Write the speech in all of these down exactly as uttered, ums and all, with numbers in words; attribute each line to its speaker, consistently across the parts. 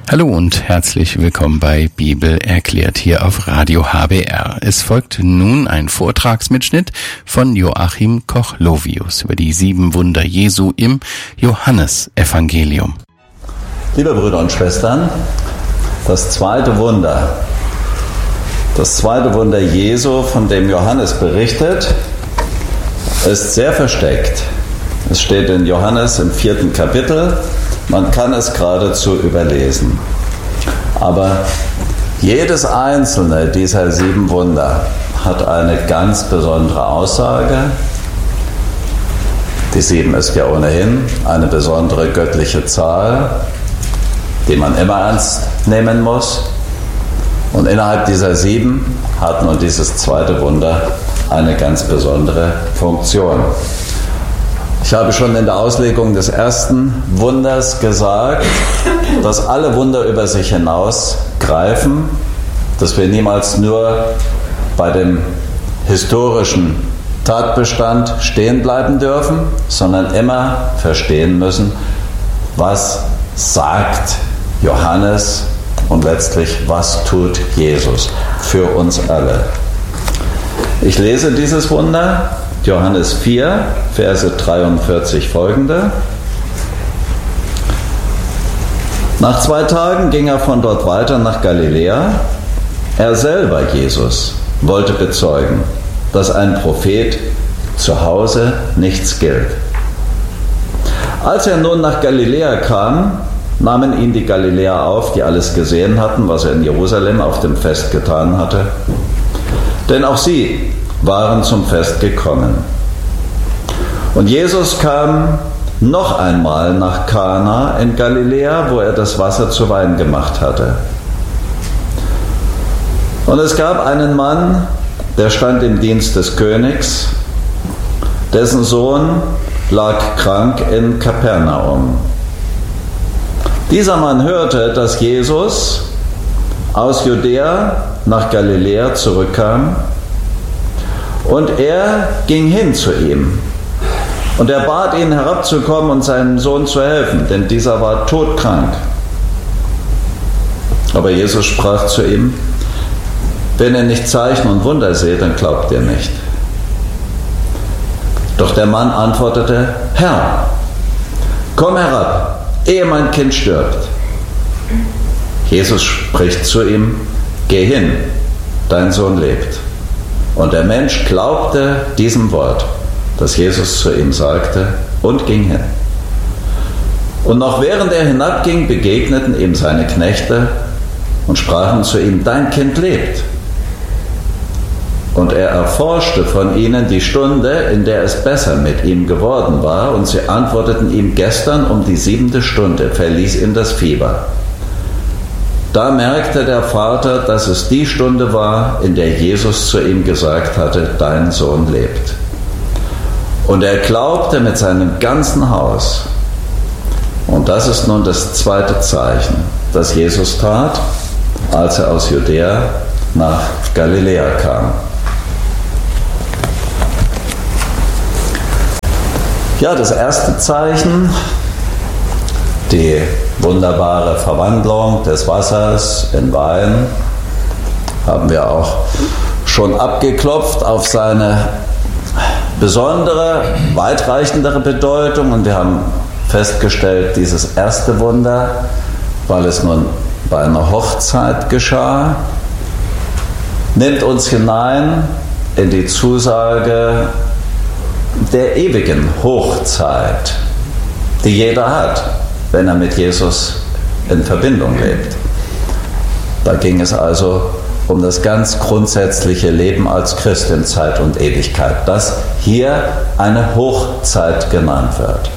Speaker 1: Hallo und herzlich willkommen bei Bibel erklärt hier auf Radio H B R. Es folgt nun ein Vortragsmitschnitt von Joachim Koch-Lovius über die sieben Wunder Jesu im Johannesevangelium.
Speaker 2: Liebe Brüder und Schwestern, das zweite Wunder, das zweite Wunder Jesu, von dem Johannes berichtet, ist sehr versteckt. Es steht in Johannes im vierten Kapitel. Man kann es geradezu überlesen. Aber jedes einzelne dieser sieben Wunder hat eine ganz besondere Aussage. Die sieben ist ja ohnehin eine besondere göttliche Zahl, die man immer ernst nehmen muss. Und innerhalb dieser sieben hat nun dieses zweite Wunder eine ganz besondere Funktion. Ich habe schon in der Auslegung des ersten Wunders gesagt, dass alle Wunder über sich hinaus greifen, dass wir niemals nur bei dem historischen Tatbestand stehen bleiben dürfen, sondern immer verstehen müssen, was sagt Johannes und letztlich was tut Jesus für uns alle. Ich lese dieses Wunder, Johannes vier, Verse dreiundvierzig folgende. Nach zwei Tagen ging er von dort weiter nach Galiläa. Er selber, Jesus, wollte bezeugen, dass ein Prophet zu Hause nichts gilt. Als er nun nach Galiläa kam, nahmen ihn die Galiläer auf, die alles gesehen hatten, was er in Jerusalem auf dem Fest getan hatte. Denn auch sie waren zum Fest gekommen. Und Jesus kam noch einmal nach Kana in Galiläa, wo er das Wasser zu Wein gemacht hatte. Und es gab einen Mann, der stand im Dienst des Königs, dessen Sohn lag krank in Kapernaum. Dieser Mann hörte, dass Jesus aus Judäa nach Galiläa zurückkam, und er ging hin zu ihm. Und er bat ihn, herabzukommen und seinem Sohn zu helfen, denn dieser war todkrank. Aber Jesus sprach zu ihm: Wenn ihr nicht Zeichen und Wunder seht, dann glaubt ihr nicht. Doch der Mann antwortete: Herr, komm herab, ehe mein Kind stirbt. Jesus spricht zu ihm: Geh hin, dein Sohn lebt. Und der Mensch glaubte diesem Wort, das Jesus zu ihm sagte, und ging hin. Und noch während er hinabging, begegneten ihm seine Knechte und sprachen zu ihm: Dein Kind lebt. Und er erforschte von ihnen die Stunde, in der es besser mit ihm geworden war, und sie antworteten ihm: Gestern um die siebente Stunde verließ ihn das Fieber. Da merkte der Vater, dass es die Stunde war, in der Jesus zu ihm gesagt hatte: Dein Sohn lebt. Und er glaubte mit seinem ganzen Haus. Und das ist nun das zweite Zeichen, das Jesus tat, als er aus Judäa nach Galiläa kam. Ja, das erste Zeichen, die wunderbare Verwandlung des Wassers in Wein, haben wir auch schon abgeklopft auf seine besondere, weitreichendere Bedeutung. Und wir haben festgestellt, dieses erste Wunder, weil es nun bei einer Hochzeit geschah, nimmt uns hinein in die Zusage der ewigen Hochzeit, die jeder hat, wenn er mit Jesus in Verbindung lebt. Da ging es also um das ganz grundsätzliche Leben als Christ in Zeit und Ewigkeit, das hier eine Hochzeit genannt wird.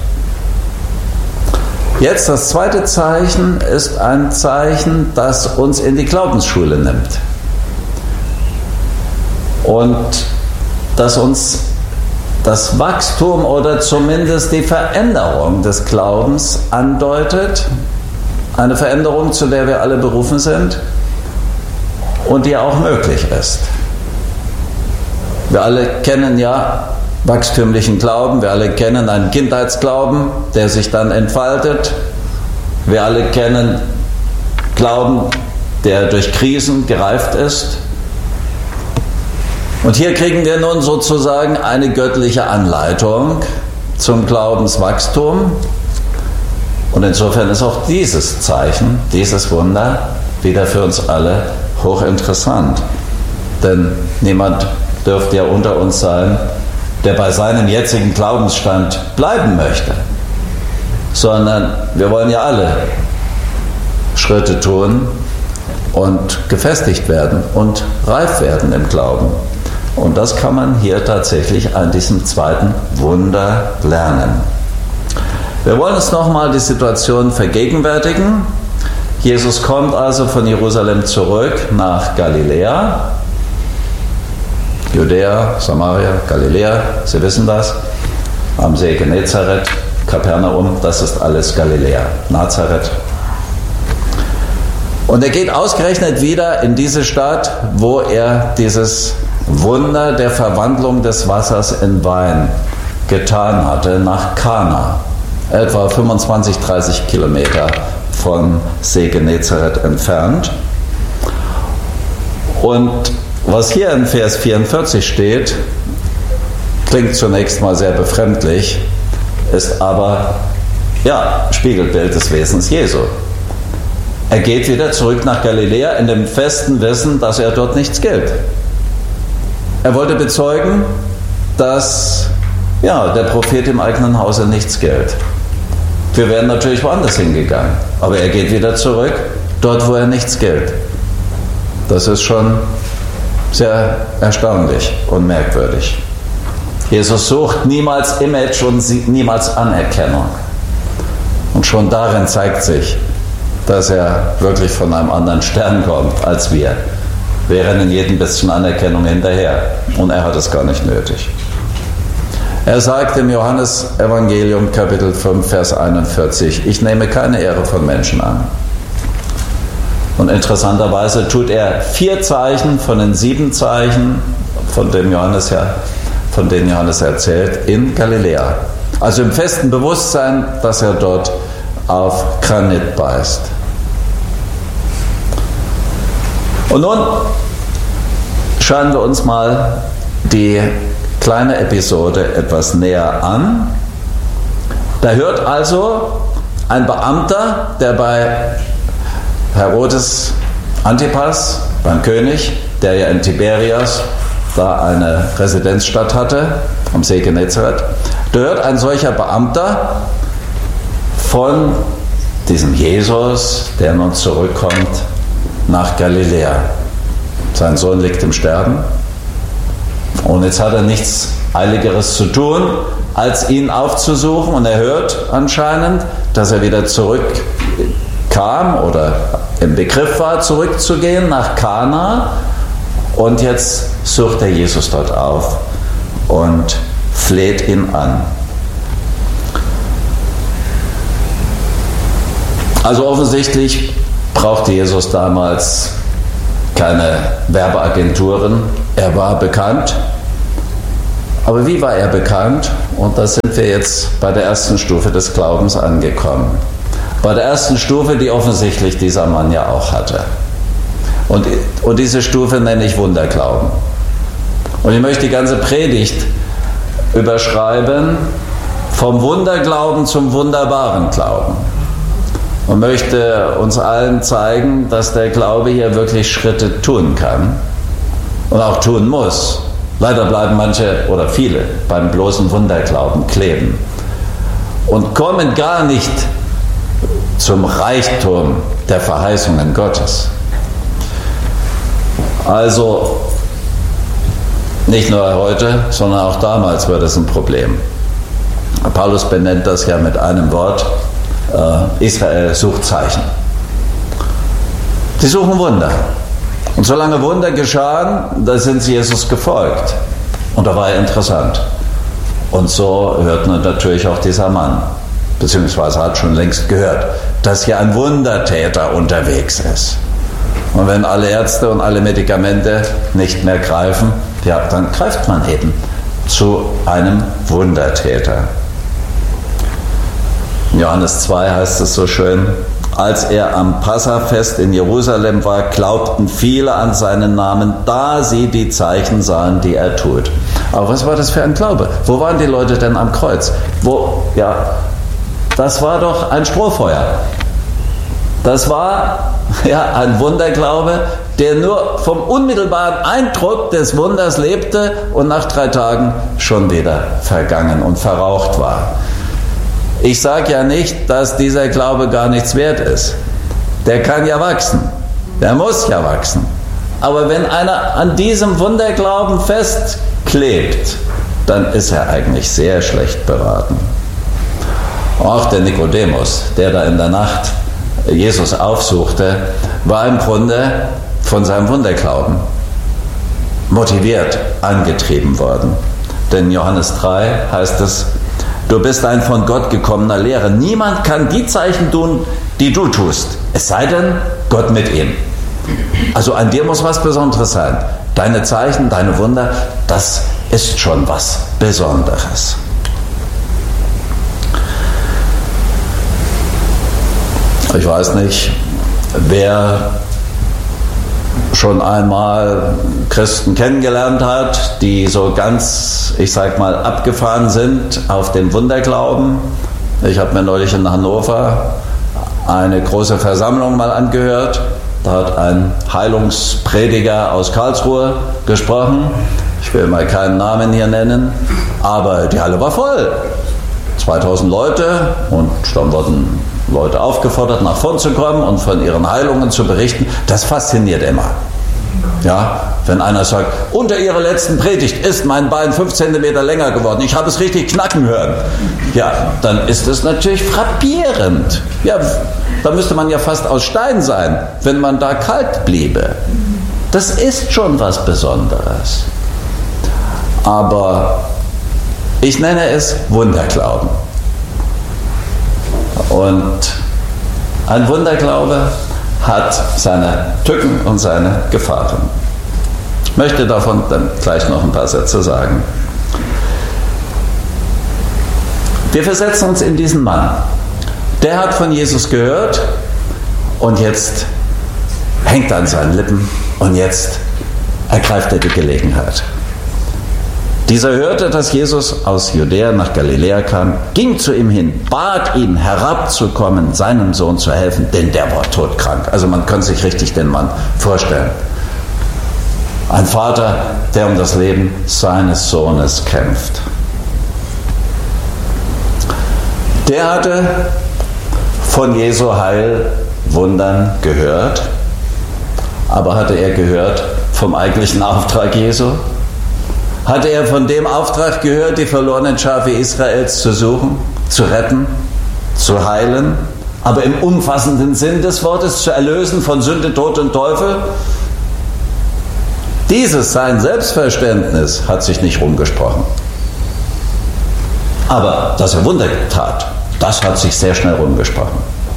Speaker 2: Jetzt das zweite Zeichen ist ein Zeichen, das uns in die Glaubensschule nimmt und das uns das Wachstum oder zumindest die Veränderung des Glaubens andeutet. Eine Veränderung, zu der wir alle berufen sind und die auch möglich ist. Wir alle kennen ja wachstümlichen Glauben, wir alle kennen einen Kindheitsglauben, der sich dann entfaltet. Wir alle kennen Glauben, der durch Krisen gereift ist. Und hier kriegen wir nun sozusagen eine göttliche Anleitung zum Glaubenswachstum. Und insofern ist auch dieses Zeichen, dieses Wunder wieder für uns alle hochinteressant. Denn niemand dürfte ja unter uns sein, der bei seinem jetzigen Glaubensstand bleiben möchte. Sondern wir wollen ja alle Schritte tun und gefestigt werden und reif werden im Glauben. Und das kann man hier tatsächlich an diesem zweiten Wunder lernen. Wir wollen uns nochmal die Situation vergegenwärtigen. Jesus kommt also von Jerusalem zurück nach Galiläa. Judäa, Samaria, Galiläa, Sie wissen das. Am See Genezareth, Kapernaum, das ist alles Galiläa, Nazareth. Und er geht ausgerechnet wieder in diese Stadt, wo er dieses Wunder der Verwandlung des Wassers in Wein getan hatte, nach Kana, etwa fünfundzwanzig, dreißig Kilometer von See Genezareth entfernt. Und was hier in Vers vierundvierzig steht, klingt zunächst mal sehr befremdlich, ist aber, ja, Spiegelbild des Wesens Jesu. Er geht wieder zurück nach Galiläa in dem festen Wissen, dass er dort nichts gilt. Er wollte bezeugen, dass ja, der Prophet im eigenen Hause nichts gilt. Wir wären natürlich woanders hingegangen, aber er geht wieder zurück, dort wo er nichts gilt. Das ist schon sehr erstaunlich und merkwürdig. Jesus sucht niemals Image und niemals Anerkennung. Und schon darin zeigt sich, dass er wirklich von einem anderen Stern kommt als wir. Wir rennen jedem bisschen Anerkennung hinterher und er hat es gar nicht nötig. Er sagt im Johannesevangelium Kapitel fünf, Vers einundvierzig, ich nehme keine Ehre von Menschen an. Und interessanterweise tut er vier Zeichen von den sieben Zeichen, von, dem Johannes ja, von denen Johannes erzählt, in Galiläa. Also im festen Bewusstsein, dass er dort auf Granit beißt. Und nun schauen wir uns mal die kleine Episode etwas näher an. Da hört also ein Beamter, der bei Herodes Antipas, beim König, der ja in Tiberias da eine Residenzstadt hatte, am See Genezareth, da hört ein solcher Beamter von diesem Jesus, der nun zurückkommt nach Galiläa. Sein Sohn liegt im Sterben und jetzt hat er nichts Eiligeres zu tun, als ihn aufzusuchen, und er hört anscheinend, dass er wieder zurückkam oder im Begriff war, zurückzugehen nach Kana, und jetzt sucht er Jesus dort auf und fleht ihn an. Also offensichtlich brauchte Jesus damals keine Werbeagenturen. Er war bekannt. Aber wie war er bekannt? Und da sind wir jetzt bei der ersten Stufe des Glaubens angekommen. Bei der ersten Stufe, die offensichtlich dieser Mann ja auch hatte. Und, und diese Stufe nenne ich Wunderglauben. Und ich möchte die ganze Predigt überschreiben, vom Wunderglauben zum wunderbaren Glauben. Und möchte uns allen zeigen, dass der Glaube hier wirklich Schritte tun kann und auch tun muss. Leider bleiben manche oder viele beim bloßen Wunderglauben kleben und kommen gar nicht zum Reichtum der Verheißungen Gottes. Also nicht nur heute, sondern auch damals war das ein Problem. Paulus benennt das ja mit einem Wort: äh, Israel sucht Zeichen. Sie suchen Wunder. Und solange Wunder geschahen, da sind sie Jesus gefolgt. Und da war er interessant. Und so hört natürlich auch dieser Mann, beziehungsweise hat schon längst gehört, dass hier ein Wundertäter unterwegs ist. Und wenn alle Ärzte und alle Medikamente nicht mehr greifen, ja, dann greift man eben zu einem Wundertäter. In Johannes zwei heißt es so schön, Als er am Passafest in Jerusalem war, glaubten viele an seinen Namen, da sie die Zeichen sahen, die er tut. Aber was war das für ein Glaube? Wo waren die Leute denn am Kreuz? Wo, ja, das war doch ein Strohfeuer. Das war ja ein Wunderglaube, der nur vom unmittelbaren Eindruck des Wunders lebte und nach drei Tagen schon wieder vergangen und verraucht war. Ich sage ja nicht, dass dieser Glaube gar nichts wert ist. Der kann ja wachsen. Der muss ja wachsen. Aber wenn einer an diesem Wunderglauben festklebt, dann ist er eigentlich sehr schlecht beraten. Auch der Nikodemus, der da in der Nacht Jesus aufsuchte, war im Grunde von seinem Wunderglauben motiviert, angetrieben worden. Denn in Johannes drei heißt es, du bist ein von Gott gekommener Lehrer. Niemand kann die Zeichen tun, die du tust, es sei denn, Gott mit ihm. Also an dir muss was Besonderes sein. Deine Zeichen, deine Wunder, das ist schon was Besonderes. Ich weiß nicht, wer schon einmal Christen kennengelernt hat, die so ganz, ich sag mal, abgefahren sind auf den Wunderglauben. Ich habe mir neulich in Hannover eine große Versammlung mal angehört. Da hat ein Heilungsprediger aus Karlsruhe gesprochen. Ich will mal keinen Namen hier nennen, aber die Halle war voll. zweitausend Leute und dann wurden Leute aufgefordert, nach vorn zu kommen und von ihren Heilungen zu berichten. Das fasziniert immer. Ja, wenn einer sagt, unter ihrer letzten Predigt ist mein Bein fünf Zentimeter länger geworden, ich habe es richtig knacken hören. Ja, dann ist es natürlich frappierend. Ja, da müsste man ja fast aus Stein sein, wenn man da kalt bliebe. Das ist schon was Besonderes. Aber ich nenne es Wunderglauben. Und ein Wunderglaube hat seine Tücken und seine Gefahren. Ich möchte davon dann gleich noch ein paar Sätze sagen. Wir versetzen uns in diesen Mann. Der hat von Jesus gehört und jetzt hängt er an seinen Lippen und jetzt ergreift er die Gelegenheit. Dieser hörte, dass Jesus aus Judäa nach Galiläa kam, ging zu ihm hin, bat ihn herabzukommen, seinem Sohn zu helfen, denn der war todkrank. Also man kann sich richtig den Mann vorstellen. Ein Vater, der um das Leben seines Sohnes kämpft. Der hatte von Jesu Heilwundern gehört, aber hatte er gehört vom eigentlichen Auftrag Jesu? Hatte er von dem Auftrag gehört, die verlorenen Schafe Israels zu suchen, zu retten, zu heilen, aber im umfassenden Sinn des Wortes zu erlösen von Sünde, Tod und Teufel? Dieses, sein Selbstverständnis, hat sich nicht rumgesprochen. Aber dass er Wunder tat, das hat sich sehr schnell rumgesprochen.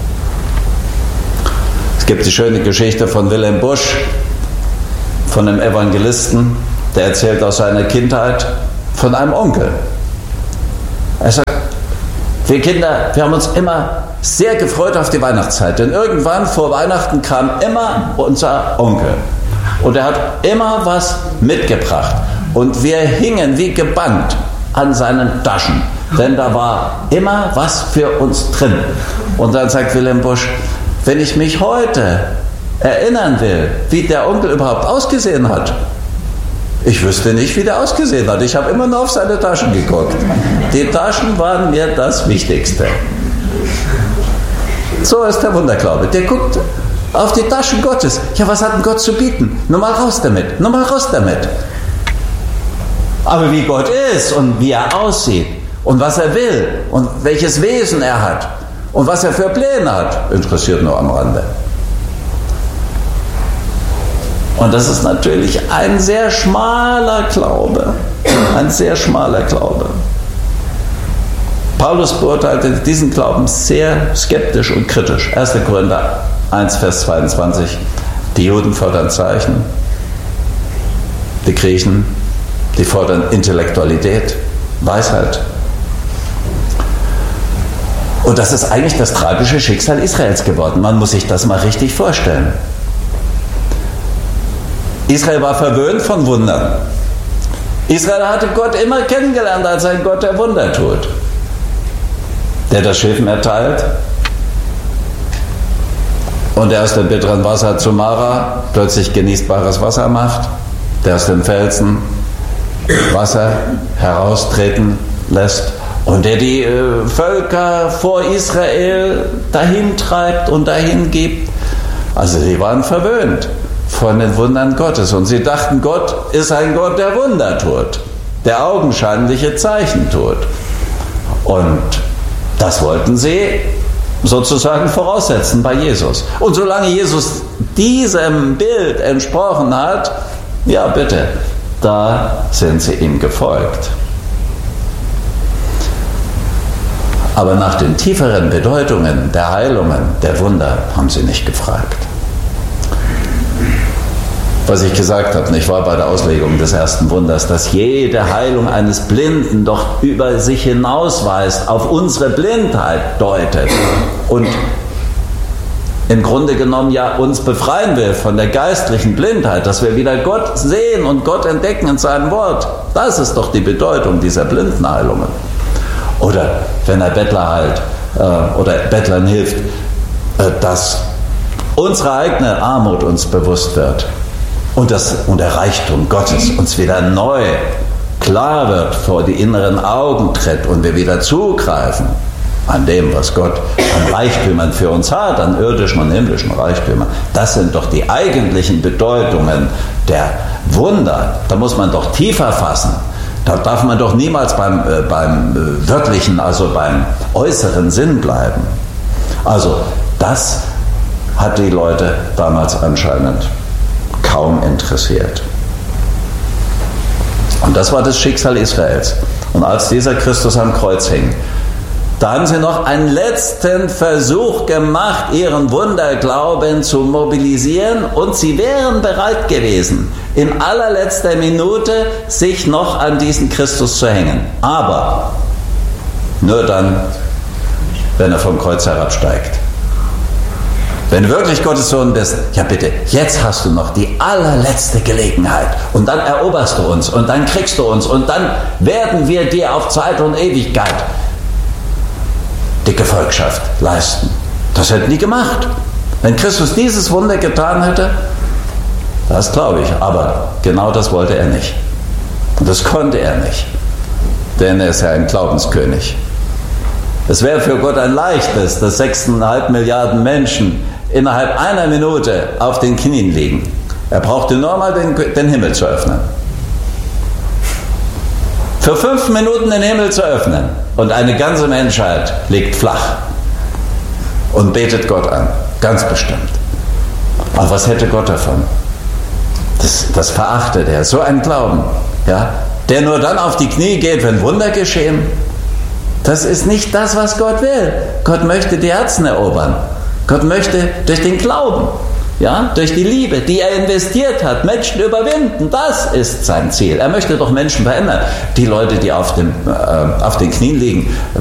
Speaker 2: Es gibt die schöne Geschichte von Wilhelm Busch, von einem Evangelisten, der erzählt aus seiner Kindheit von einem Onkel. Er sagt, wir Kinder, wir haben uns immer sehr gefreut auf die Weihnachtszeit, denn irgendwann vor Weihnachten kam immer unser Onkel und er hat immer was mitgebracht und wir hingen wie gebannt an seinen Taschen, denn da war immer was für uns drin. Und dann sagt Wilhelm Busch, wenn ich mich heute erinnern will, wie der Onkel überhaupt ausgesehen hat, ich wüsste nicht, wie der ausgesehen hat. Ich habe immer nur auf seine Taschen geguckt. Die Taschen waren mir das Wichtigste. So ist der Wunderglaube. Der guckt auf die Taschen Gottes. Ja, was hat denn Gott zu bieten? Nur mal raus damit. Nur mal raus damit. Aber wie Gott ist und wie er aussieht und was er will und welches Wesen er hat und was er für Pläne hat, interessiert nur am Rande. Und das ist natürlich ein sehr schmaler Glaube. Ein sehr schmaler Glaube. Paulus beurteilte diesen Glauben sehr skeptisch und kritisch. erster Korinther eins, Vers zweiundzwanzig. Die Juden fordern Zeichen. Die Griechen, die fordern Intellektualität, Weisheit. Und das ist eigentlich das tragische Schicksal Israels geworden. Man muss sich das mal richtig vorstellen. Israel war verwöhnt von Wundern. Israel hatte Gott immer kennengelernt als ein Gott, der Wunder tut. Der das Schiffen erteilt und der aus dem bitteren Wasser zu Mara plötzlich genießbares Wasser macht, der aus dem Felsen Wasser heraustreten lässt und der die äh, Völker vor Israel dahin treibt und dahin gibt. Also sie waren verwöhnt von den Wundern Gottes und sie dachten, Gott ist ein Gott, der Wunder tut, der augenscheinliche Zeichen tut. Und das wollten sie sozusagen voraussetzen bei Jesus. Und solange Jesus diesem Bild entsprochen hat, ja bitte, da sind sie ihm gefolgt. Aber nach den tieferen Bedeutungen der Heilungen, der Wunder, haben sie nicht gefragt. Was ich gesagt habe, nicht wahr, bei der Auslegung des ersten Wunders, dass jede Heilung eines Blinden doch über sich hinausweist, auf unsere Blindheit deutet und im Grunde genommen ja uns befreien will von der geistlichen Blindheit, dass wir wieder Gott sehen und Gott entdecken in seinem Wort. Das ist doch die Bedeutung dieser Blindenheilungen. Oder wenn er Bettler heilt äh, oder Bettlern hilft, äh, dass unsere eigene Armut uns bewusst wird. Und, das, und der Reichtum Gottes uns wieder neu klar wird, vor die inneren Augen tritt und wir wieder zugreifen an dem, was Gott an Reichtümern für uns hat, an irdischen und himmlischen Reichtümern. Das sind doch die eigentlichen Bedeutungen der Wunder. Da muss man doch tiefer fassen. Da darf man doch niemals beim, äh, beim äh, wörtlichen, also beim äußeren Sinn bleiben. Also das hat die Leute damals anscheinend kaum interessiert. Und das war das Schicksal Israels. Und als dieser Christus am Kreuz hing, da haben sie noch einen letzten Versuch gemacht, ihren Wunderglauben zu mobilisieren, und sie wären bereit gewesen, in allerletzter Minute sich noch an diesen Christus zu hängen. Aber nur dann, wenn er vom Kreuz herabsteigt. Wenn du wirklich Gottes Sohn bist, ja bitte, jetzt hast du noch die allerletzte Gelegenheit und dann eroberst du uns und dann kriegst du uns und dann werden wir dir auf Zeit und Ewigkeit die Gefolgschaft leisten. Das hätten die gemacht. Wenn Christus dieses Wunder getan hätte, das glaube ich, aber genau das wollte er nicht. Und das konnte er nicht, denn er ist ja ein Glaubenskönig. Es wäre für Gott ein leichtes, dass sechseinhalb Milliarden Menschen innerhalb einer Minute auf den Knien liegen. Er brauchte nur mal den, den Himmel zu öffnen. Für fünf Minuten den Himmel zu öffnen und eine ganze Menschheit liegt flach und betet Gott an. Ganz bestimmt. Aber was hätte Gott davon? Das, das verachtet er. So ein Glauben, ja, der nur dann auf die Knie geht, wenn Wunder geschehen. Das ist nicht das, was Gott will. Gott möchte die Herzen erobern. Gott möchte durch den Glauben, ja, durch die Liebe, die er investiert hat, Menschen überwinden. Das ist sein Ziel. Er möchte doch Menschen verändern. Die Leute, die auf, dem, äh, auf den Knien liegen,